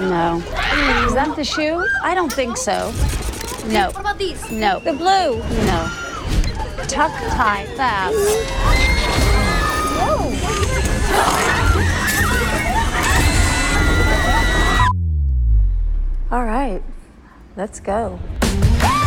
No. Is that the shoe? I don't think so. No. What about these? No. The blue? No. Tuck, tie, fast. Whoa. All right, let's go.